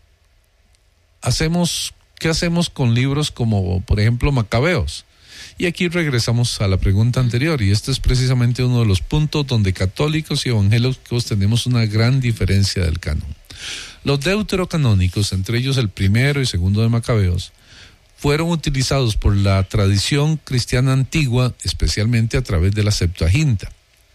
hacemos, ¿qué hacemos con libros como, por ejemplo, Macabeos? Y aquí regresamos a la pregunta anterior, y este es precisamente uno de los puntos donde católicos y evangélicos tenemos una gran diferencia del canon. Los deuterocanónicos, entre ellos el primero y segundo de Macabeos, fueron utilizados por la tradición cristiana antigua, especialmente a través de la Septuaginta.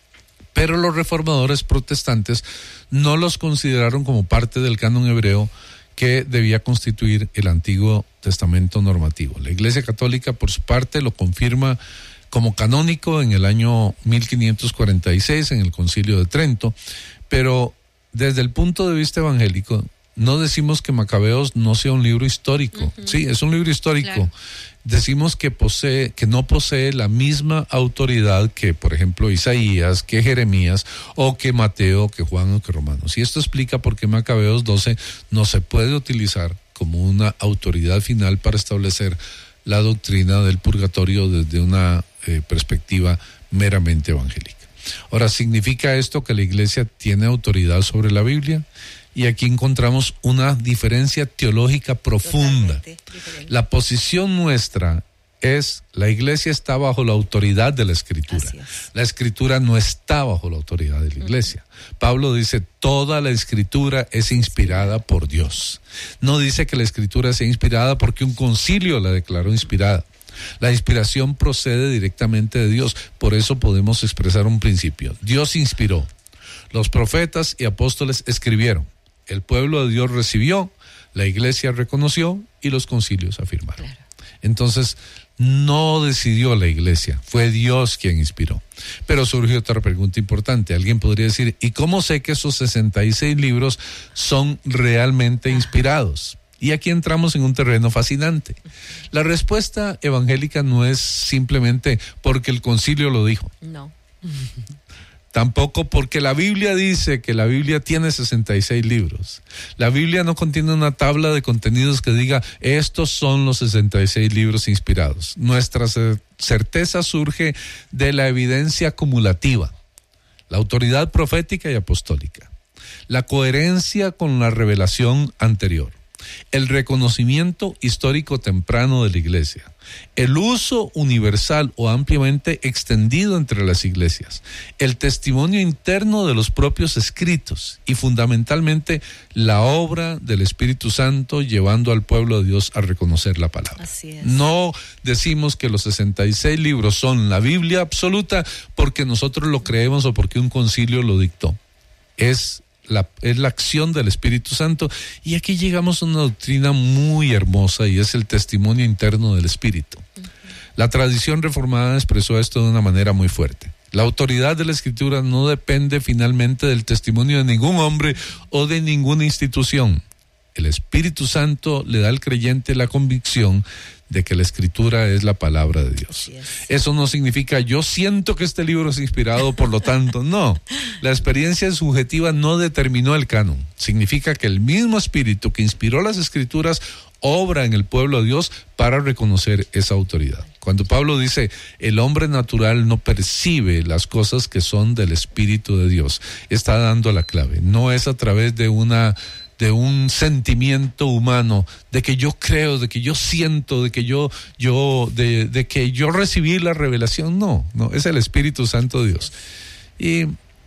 Pero los reformadores protestantes no los consideraron como parte del canon hebreo que debía constituir el Antiguo Testamento normativo. La Iglesia Católica, por su parte, lo confirma como canónico en el año mil quinientos cuarenta y seis en el Concilio de Trento, pero desde el punto de vista evangélico, no decimos que Macabeos no sea un libro histórico. Uh-huh. Sí, es un libro histórico. Claro. Decimos que posee, que no posee la misma autoridad que, por ejemplo, Isaías, que Jeremías, o que Mateo, que Juan o que Romanos. Y esto explica por qué Macabeos doce no se puede utilizar como una autoridad final para establecer la doctrina del purgatorio desde una eh, perspectiva meramente evangélica. Ahora, ¿significa esto que la Iglesia tiene autoridad sobre la Biblia? Y aquí encontramos una diferencia teológica profunda. La posición nuestra es, la Iglesia está bajo la autoridad de la Escritura. La Escritura no está bajo la autoridad de la Iglesia. Uh-huh. Pablo dice, toda la Escritura es inspirada por Dios. No dice que la Escritura sea inspirada porque un concilio la declaró inspirada. La inspiración procede directamente de Dios. Por eso podemos expresar un principio. Dios inspiró. Los profetas y apóstoles escribieron. El pueblo de Dios recibió, la iglesia reconoció y los concilios afirmaron. Claro. Entonces, no decidió la iglesia, fue Dios quien inspiró. Pero surge otra pregunta importante. Alguien podría decir, ¿y cómo sé que esos sesenta y seis libros son realmente inspirados? Y aquí entramos en un terreno fascinante. La respuesta evangélica no es simplemente porque el concilio lo dijo. No. Tampoco porque la Biblia dice que la Biblia tiene sesenta y seis libros. La Biblia no contiene una tabla de contenidos que diga, estos son los sesenta y seis libros inspirados. Nuestra certeza surge de la evidencia acumulativa, la autoridad profética y apostólica, la coherencia con la revelación anterior, el reconocimiento histórico temprano de la iglesia, el uso universal o ampliamente extendido entre las iglesias, el testimonio interno de los propios escritos y fundamentalmente la obra del Espíritu Santo llevando al pueblo de Dios a reconocer la palabra. Así es. No decimos que los sesenta y seis libros son la Biblia absoluta porque nosotros lo creemos o porque un concilio lo dictó. Es La, es la acción del Espíritu Santo, y aquí llegamos a una doctrina muy hermosa y es el testimonio interno del Espíritu. Uh-huh. La tradición reformada expresó esto de una manera muy fuerte. La autoridad de la Escritura no depende finalmente del testimonio de ningún hombre o de ninguna institución. El Espíritu Santo le da al creyente la convicción de que la Escritura es la palabra de Dios. Yes. Eso no significa yo siento que este libro es inspirado, por lo tanto, no. La experiencia subjetiva no determinó el canon. Significa que el mismo Espíritu que inspiró las Escrituras obra en el pueblo de Dios para reconocer esa autoridad. Cuando Pablo dice, el hombre natural no percibe las cosas que son del Espíritu de Dios, está dando la clave. No es a través de una de un sentimiento humano, de que yo creo, de que yo siento, de que yo, yo, de, de que yo recibí la revelación. No, no, es el Espíritu Santo de Dios. Y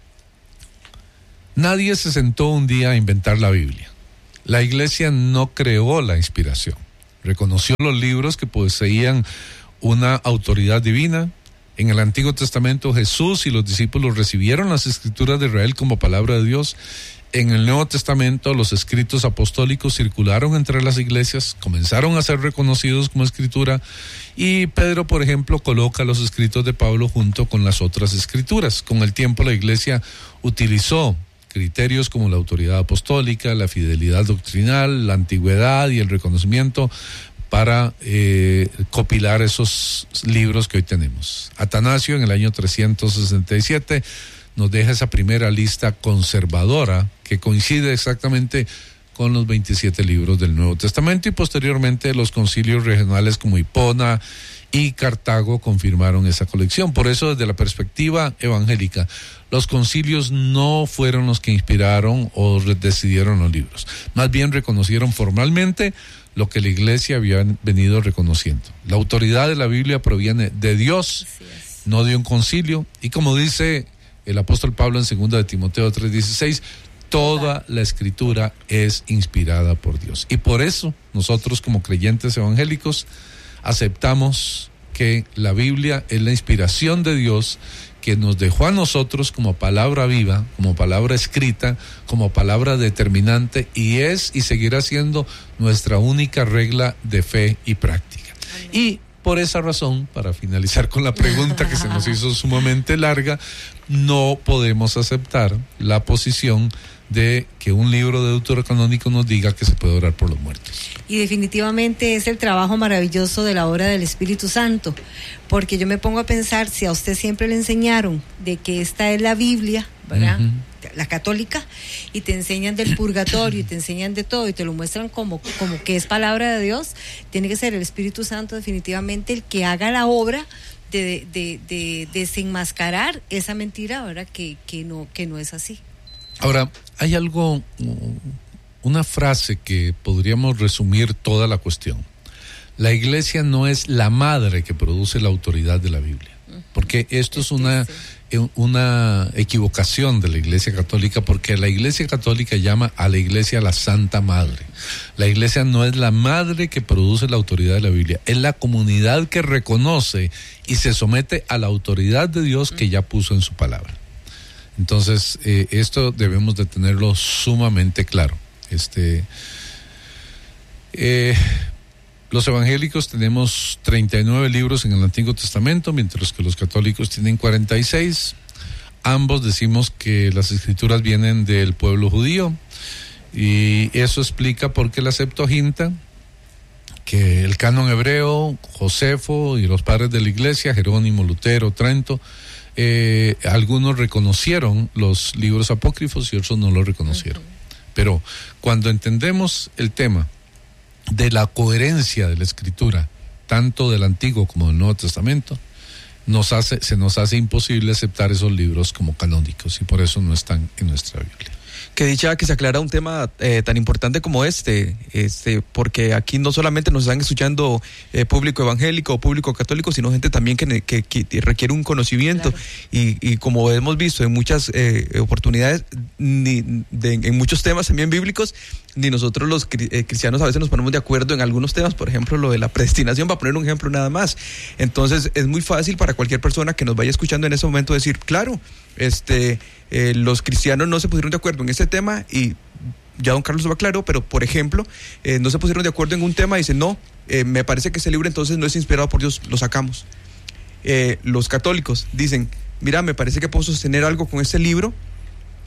nadie se sentó un día a inventar la Biblia. La iglesia no creó la inspiración. Reconoció los libros que poseían una autoridad divina. En el Antiguo Testamento Jesús y los discípulos recibieron las Escrituras de Israel como palabra de Dios. En el Nuevo Testamento los escritos apostólicos circularon entre las iglesias, comenzaron a ser reconocidos como escritura, y Pedro, por ejemplo, coloca los escritos de Pablo junto con las otras escrituras. Con el tiempo la iglesia utilizó criterios como la autoridad apostólica, la fidelidad doctrinal, la antigüedad y el reconocimiento para eh, copilar esos libros que hoy tenemos. Atanasio, en el año trescientos sesenta y siete, nos deja esa primera lista conservadora que coincide exactamente con los veintisiete libros del Nuevo Testamento, y posteriormente los concilios regionales como Hipona y Cartago confirmaron esa colección. Por eso, desde la perspectiva evangélica, los concilios no fueron los que inspiraron o decidieron los libros. Más bien reconocieron formalmente lo que la iglesia había venido reconociendo. La autoridad de la Biblia proviene de Dios, no de un concilio, y como dice el apóstol Pablo en segunda de Timoteo tres dieciséis, toda la Escritura es inspirada por Dios. Y por eso nosotros, como creyentes evangélicos, aceptamos que la Biblia es la inspiración de Dios, que nos dejó a nosotros como palabra viva, como palabra escrita, como palabra determinante, y es y seguirá siendo nuestra única regla de fe y práctica. Amén. Y por esa razón, para finalizar con la pregunta que se nos hizo sumamente larga, no podemos aceptar la posición de que un libro deuterocanónico nos diga que se puede orar por los muertos. Y definitivamente es el trabajo maravilloso de la obra del Espíritu Santo, porque yo me pongo a pensar, si a usted siempre le enseñaron de que esta es la Biblia, ¿verdad? Uh-huh. La católica, y te enseñan del purgatorio y te enseñan de todo y te lo muestran como, como que es palabra de Dios, tiene que ser el Espíritu Santo definitivamente el que haga la obra de, de, de, de desenmascarar esa mentira, ¿verdad? Que, que, no, que no es así. Ahora, hay algo, una frase que podríamos resumir toda la cuestión. La iglesia no es la madre que produce la autoridad de la Biblia, porque esto es una, una equivocación de la iglesia católica, porque la iglesia católica llama a la iglesia la Santa Madre. La iglesia no es la madre que produce la autoridad de la Biblia, es la comunidad que reconoce y se somete a la autoridad de Dios que ya puso en su palabra. Entonces, eh, esto debemos de tenerlo sumamente claro. Este, eh, los evangélicos tenemos treinta y nueve libros en el Antiguo Testamento, mientras que los católicos tienen cuarenta y seis. Ambos decimos que las escrituras vienen del pueblo judío, y eso explica por qué la Septuaginta, que el canon hebreo, Josefo y los padres de la iglesia, Jerónimo, Lutero, Trento, Eh, algunos reconocieron los libros apócrifos y otros no los reconocieron. Uh-huh. Pero cuando entendemos el tema de la coherencia de la escritura, tanto del Antiguo como del Nuevo Testamento, nos hace, se nos hace imposible aceptar esos libros como canónicos, y por eso no están en nuestra Biblia. Que dicha que se aclara un tema eh, tan importante como este, este, porque aquí no solamente nos están escuchando eh, público evangélico o público católico, sino gente también que, que, que requiere un conocimiento. Claro. y, y como hemos visto en muchas eh, oportunidades, ni de, en muchos temas también bíblicos, ni nosotros los eh, cristianos a veces nos ponemos de acuerdo en algunos temas, por ejemplo lo de la predestinación, para poner un ejemplo nada más. Entonces es muy fácil para cualquier persona que nos vaya escuchando en ese momento decir, claro, este eh, los cristianos no se pusieron de acuerdo en ese tema, y ya don Carlos lo aclaró, pero por ejemplo eh, no se pusieron de acuerdo en un tema y dicen, no, eh, me parece que ese libro entonces no es inspirado por Dios, lo sacamos. Eh, los católicos dicen, mira, me parece que puedo sostener algo con este libro,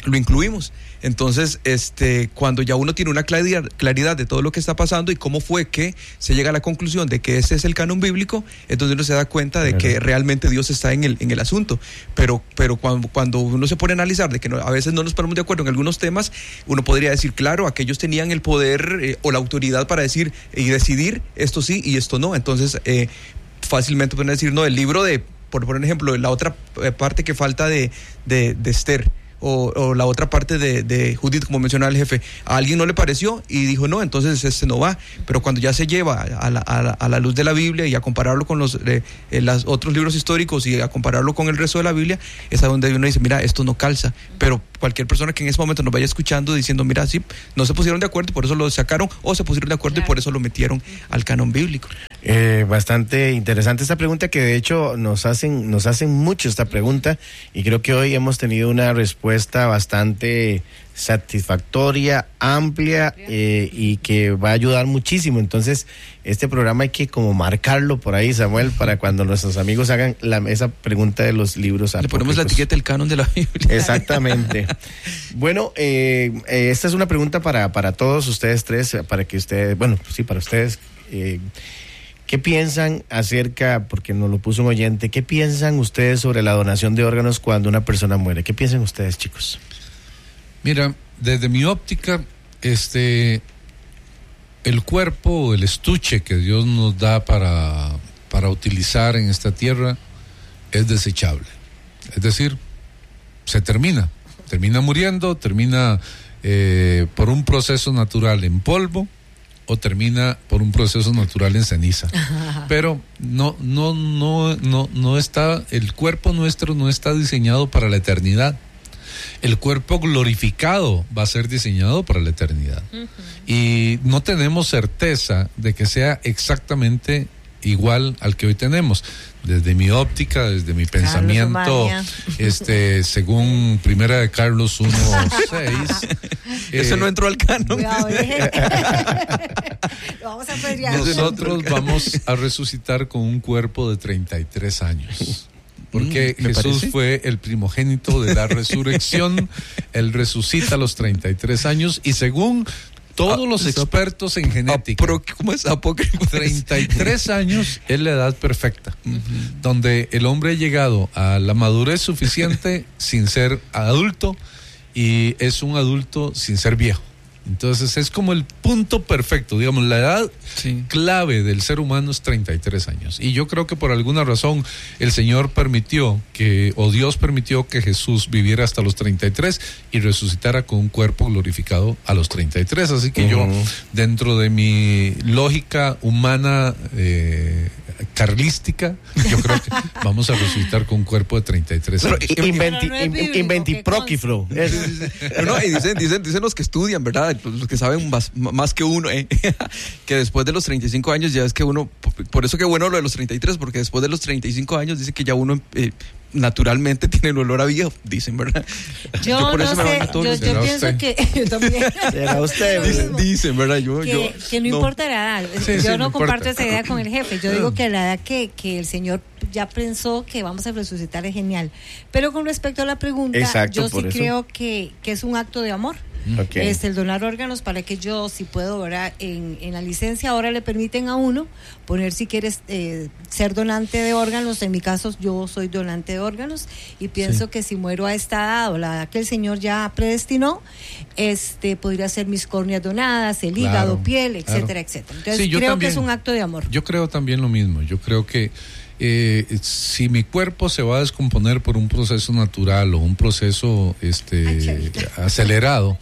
lo incluimos. Entonces, este, cuando ya uno tiene una claridad, claridad de todo lo que está pasando y cómo fue que se llega a la conclusión de que ese es el canon bíblico, entonces uno se da cuenta de que realmente Dios está en el, en el asunto. Pero, pero cuando, cuando uno se pone a analizar de que no, a veces no nos ponemos de acuerdo en algunos temas, uno podría decir, claro, aquellos tenían el poder eh, o la autoridad para decir y decidir esto sí y esto no. Entonces, eh, fácilmente pueden decir, no, el libro de, por poner ejemplo, la otra eh, parte que falta de, de, de Esther, O, o la otra parte de, de Judith, como mencionaba el jefe, a alguien no le pareció y dijo no, entonces este no va. Pero cuando ya se lleva a la, a la, a la luz de la Biblia y a compararlo con los eh, los otros libros históricos y a compararlo con el resto de la Biblia, es a donde uno dice, mira, esto no calza. Pero cualquier persona que en ese momento nos vaya escuchando diciendo, mira, sí, no se pusieron de acuerdo y por eso lo sacaron, o se pusieron de acuerdo claro. y por eso lo metieron al canon bíblico. Eh, bastante interesante esta pregunta, que de hecho nos hacen, nos hacen mucho esta pregunta, y creo que hoy hemos tenido una respuesta bastante satisfactoria, amplia, eh, y que va a ayudar muchísimo. Entonces, este programa hay que como marcarlo por ahí, Samuel, para cuando nuestros amigos hagan la, esa pregunta de los libros apócrifos. Le ponemos la etiqueta del canon de la Biblia. Exactamente. Bueno, eh, eh, esta es una pregunta para, para todos ustedes tres, para que ustedes, bueno, sí, para ustedes. Eh, ¿Qué piensan acerca, porque nos lo puso un oyente, qué piensan ustedes sobre la donación de órganos cuando una persona muere? ¿Qué piensan ustedes, chicos? Mira, desde mi óptica, este, el cuerpo, el estuche que Dios nos da para, para utilizar en esta tierra es desechable. Es decir, se termina, termina muriendo, termina eh, por un proceso natural en polvo, o termina por un proceso natural en ceniza. Pero no, no, no, no, no está, el cuerpo nuestro no está diseñado para la eternidad. El cuerpo glorificado va a ser diseñado para la eternidad. Uh-huh. Y no tenemos certeza de que sea exactamente igual al que hoy tenemos. Desde mi óptica, desde mi pensamiento, este, según Primera de Carlos uno seis, eso eh, no entró al canon. Vamos a pelear. Nosotros vamos a resucitar con un cuerpo de treinta y tres años. Porque mm, Jesús parece? fue el primogénito de la resurrección. Él resucita a los treinta y tres años y según todos ah, los expertos en genética, apro, ¿cómo es? Apócrifo. treinta y tres años es la edad perfecta, uh-huh. donde el hombre ha llegado a la madurez suficiente sin ser adulto y es un adulto sin ser viejo. Entonces es como el punto perfecto, digamos, la edad sí. clave del ser humano es treinta y tres años. Y yo creo que por alguna razón el Señor permitió que, o Dios permitió que Jesús viviera hasta los treinta y tres y resucitara con un cuerpo glorificado a los treinta y tres. Así que uh-huh. yo, dentro de mi lógica humana, eh, carlística, yo creo que vamos a resucitar con un cuerpo de treinta y tres años. Inventipróquiflo. No, y dicen, dicen, dicen los que estudian, ¿verdad? Los que saben más, más que uno, ¿eh? Que después de los treinta y cinco años ya es que uno, por eso que bueno lo de los treinta y tres, porque después de los treinta y cinco años dice que ya uno eh, naturalmente tiene el olor a viejo, dicen, ¿verdad? Yo, yo por no eso sé, me yo, yo pienso usted? que yo también. ¿Será usted? Dicen, dicen, ¿verdad? Yo, que, yo, que no, no importa la edad. Sí, yo sí, no, no comparto importa. esa idea con el jefe. Yo digo que la edad que, que el Señor ya pensó que vamos a resucitar es genial. Pero con respecto a la pregunta, Exacto, yo sí eso. creo que, que es un acto de amor. Okay. Es el donar órganos para que yo, si puedo, ¿verdad? En, en la licencia ahora le permiten a uno poner si quieres eh, ser donante de órganos. En mi caso yo soy donante de órganos y pienso sí. que si muero a esta edad o la edad que el Señor ya predestinó, este podría ser mis córneas donadas, el claro, hígado, piel, etcétera, claro. etcétera. Entonces sí, creo también, que es un acto de amor. Yo creo también lo mismo. Yo creo que Eh, si mi cuerpo se va a descomponer por un proceso natural o un proceso este acelerado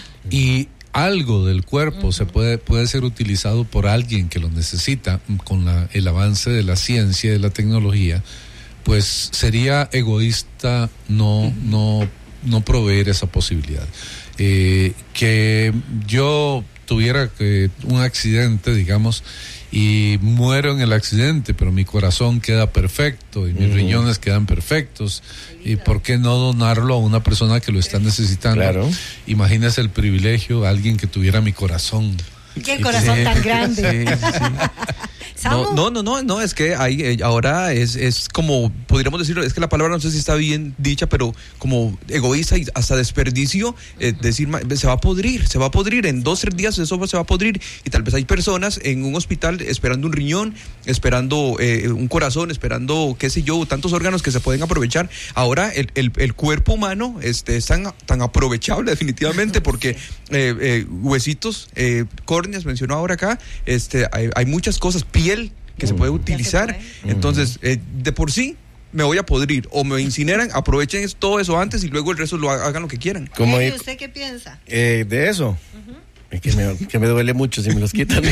y algo del cuerpo uh-huh. se puede puede ser utilizado por alguien que lo necesita con la, el avance de la ciencia y de la tecnología, pues sería egoísta no uh-huh. no no proveer esa posibilidad. Eh, que yo tuviera que un accidente, digamos, y muero en el accidente, pero mi corazón queda perfecto y mis uh-huh. riñones quedan perfectos, y por qué no donarlo a una persona que lo está necesitando. Claro. Imagínese el privilegio, alguien que tuviera mi corazón. Qué corazón sí, tan grande. Sí, sí. No, no, no, no, no, es que hay, eh, ahora es, es como, podríamos decirlo, es que la palabra no sé si está bien dicha, pero como egoísta y hasta desperdicio, eh, uh-huh. decir, se va a podrir, se va a podrir, en dos, tres días eso se va a podrir, y tal vez hay personas en un hospital esperando un riñón, esperando eh, un corazón, esperando, qué sé yo, tantos órganos que se pueden aprovechar. Ahora el, el, el cuerpo humano este, es tan, tan aprovechable definitivamente, porque eh, eh, huesitos, eh, córneas, mencionó ahora acá, este, hay, hay muchas cosas, piel que uh, se puede utilizar, puede. Entonces eh, de por sí me voy a podrir o me incineran, aprovechen todo eso antes y luego el resto lo hagan lo que quieran. ¿Y usted qué piensa? Eh, de eso uh-huh. Es que me, que me duele mucho si me los quitan.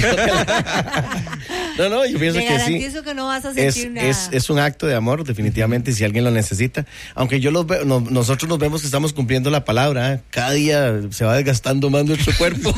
No, no, yo pienso Te que sí. Te garantizo que no vas a sentir es, nada. Es, es un acto de amor, definitivamente, si alguien lo necesita. Aunque yo los veo, no, nosotros nos vemos que estamos cumpliendo la palabra, ¿eh? Cada día se va desgastando más nuestro cuerpo.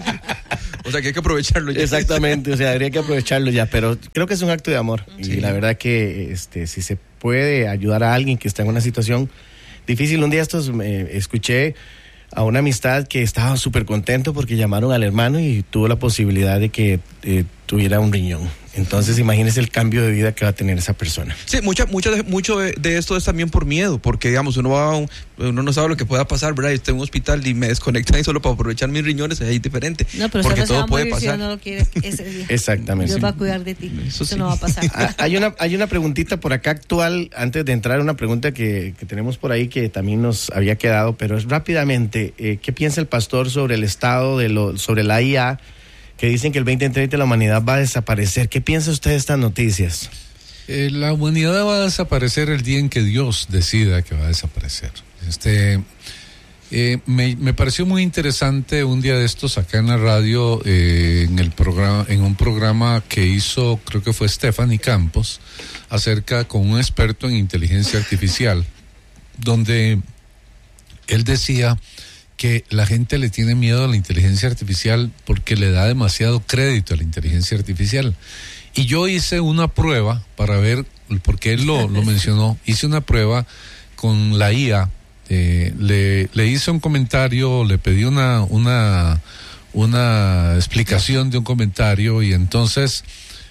O sea que hay que aprovecharlo ya. Exactamente, o sea, habría que aprovecharlo ya, pero creo que es un acto de amor. Sí. Y la verdad que este, si se puede ayudar a alguien que está en una situación difícil. Un día estos eh, escuché a una amistad que estaba súper contento porque llamaron al hermano y tuvo la posibilidad de que eh, tuviera un riñón. Entonces, imagínese el cambio de vida que va a tener esa persona. Sí, mucha, mucha de, mucho de, de esto es también por miedo, porque, digamos, uno va a un, uno no sabe lo que pueda pasar, ¿verdad? Estoy en un hospital y me desconectan y solo para aprovechar mis riñones, es ahí diferente. No, pero porque todo todo puede pasar. Si pasar. no lo quiere ese día. Exactamente. Dios va a cuidar de ti. Eso, Eso sí. no va a pasar. Ah, hay una hay una preguntita por acá actual, antes de entrar, una pregunta que, que tenemos por ahí que también nos había quedado, pero es rápidamente, eh, ¿qué piensa el pastor sobre el estado de lo, sobre la I A? Que dicen que el veinte treinta la humanidad va a desaparecer. ¿Qué piensa usted de estas noticias? Eh, la humanidad va a desaparecer el día en que Dios decida que va a desaparecer. Este, eh, me, me pareció muy interesante un día de estos acá en la radio, eh, en el programa, en un programa que hizo, creo que fue Stephanie Campos, acerca con un experto en inteligencia artificial, donde él decía que la gente le tiene miedo a la inteligencia artificial porque le da demasiado crédito a la inteligencia artificial. Y yo hice una prueba para ver, porque él lo, lo mencionó, hice una prueba con la I A, eh, le, le hice un comentario, le pedí una, una, una explicación de un comentario y entonces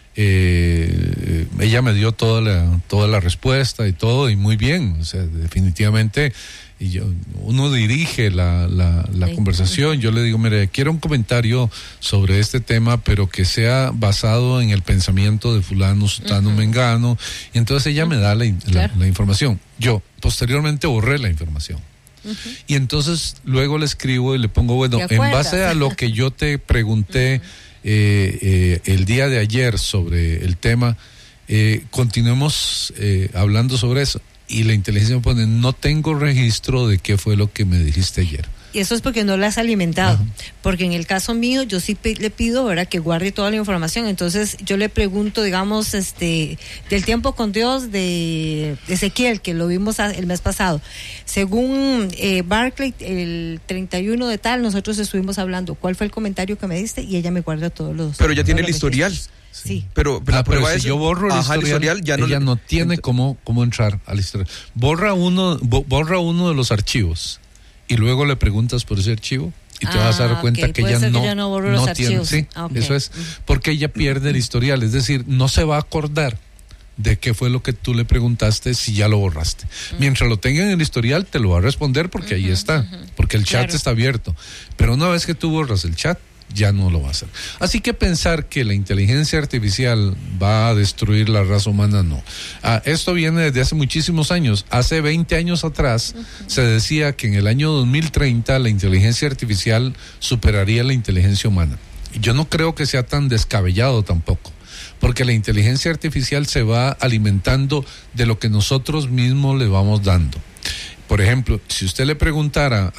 eh, ella me dio toda la, toda la respuesta y todo, y muy bien, o sea, definitivamente. Y yo, uno dirige la, la, la conversación. Yo le digo, mire, quiero un comentario sobre este tema, pero que sea basado en el pensamiento de fulano, sutano, uh-huh. mengano. Y entonces ella uh-huh. me da la, la, claro. la información. Yo posteriormente borré la información. Uh-huh. Y entonces luego le escribo y le pongo, bueno, en base a lo que yo te pregunté uh-huh. eh, eh, el día de ayer sobre el tema, eh, continuemos eh, hablando sobre eso. Y la inteligencia me pone, no tengo registro de qué fue lo que me dijiste ayer. Y eso es porque no la has alimentado. Ajá. Porque en el caso mío, yo sí pe- le pido, ¿verdad?, que guarde toda la información. Entonces, yo le pregunto, digamos, este, del tiempo con Dios de Ezequiel, que lo vimos a, el mes pasado. Según eh, Barclay, el treinta y uno de tal, nosotros estuvimos hablando. ¿Cuál fue el comentario que me diste? Y ella me guarda todos los... Pero ya tiene el historial. Sí. Pero, pero ah, la prueba pero es, si yo borro el, ajá, historial, el historial, ya no ella le... no tiene cómo, cómo entrar al historial. Borra uno, bo, borra uno de los archivos y luego le preguntas por ese archivo y te ah, vas a dar cuenta okay. que ella no, que no, borro no los tiene. Archivos. Sí, ah, okay. Eso es. Porque ella pierde el historial, es decir, no se va a acordar de qué fue lo que tú le preguntaste si ya lo borraste. Uh-huh. Mientras lo tenga en el historial te lo va a responder porque uh-huh, ahí está, uh-huh. porque el chat claro. está abierto. Pero una vez que tú borras el chat, ya no lo va a hacer. Así que pensar que la inteligencia artificial va a destruir la raza humana, no. Ah, esto viene desde hace muchísimos años. Hace veinte años atrás uh-huh. se decía que en el año dos mil treinta la inteligencia artificial superaría la inteligencia humana. Yo no creo que sea tan descabellado tampoco, porque la inteligencia artificial se va alimentando de lo que nosotros mismos le vamos dando. Por ejemplo, si usted le preguntara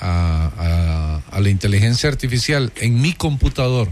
a, a, a la inteligencia artificial en mi computador,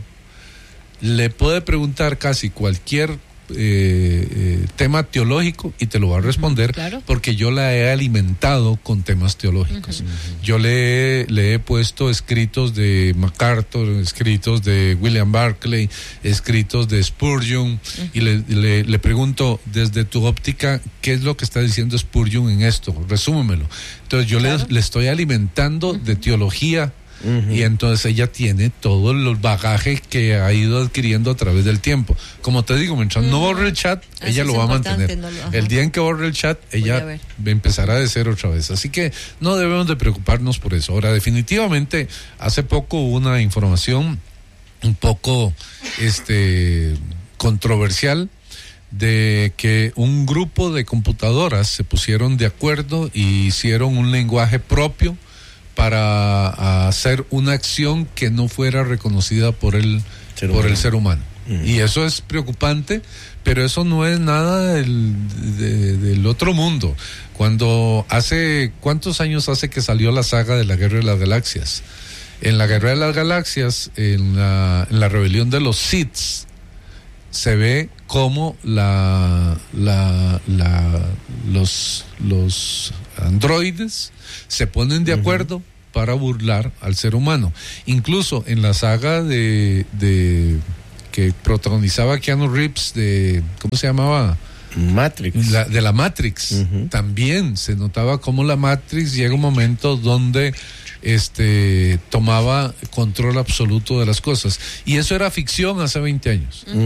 le puede preguntar casi cualquier eh, eh, tema teológico y te lo va a responder, claro. porque yo la he alimentado con temas teológicos. Uh-huh. Yo le, he, le he puesto escritos de MacArthur, escritos de William Barclay, escritos de Spurgeon, uh-huh. y le, le, le pregunto desde tu óptica, ¿qué es lo que está diciendo Spurgeon en esto? Resúmemelo. Entonces yo claro. le, le estoy alimentando uh-huh. de teología Uh-huh. Y entonces ella tiene todos los bagajes que ha ido adquiriendo a través del tiempo. Como te digo, mientras uh-huh. no borre el chat, Así ella es lo va a mantener. no lo, el día en que borre el chat, ella empezará de cero otra vez. Así que no debemos de preocuparnos por eso. Ahora, definitivamente, hace poco hubo una información un poco este controversial de que un grupo de computadoras se pusieron de acuerdo y hicieron un lenguaje propio para hacer una acción que no fuera reconocida por el ser por el ser humano. Uh-huh. Y eso es preocupante, pero eso no es nada del, de, del otro mundo. Cuando hace, ¿cuántos años hace que salió la saga de la Guerra de las Galaxias? En la Guerra de las Galaxias, en la, en la rebelión de los Sith, se ve cómo la, la, la, los, los androides se ponen de acuerdo uh-huh. para burlar al ser humano. Incluso en la saga de, de que protagonizaba Keanu Reeves de, ¿cómo se llamaba? Matrix. La, de la Matrix. Uh-huh. También se notaba cómo la Matrix llega un momento donde este tomaba control absoluto de las cosas. Y eso era ficción hace veinte años. Uh-huh.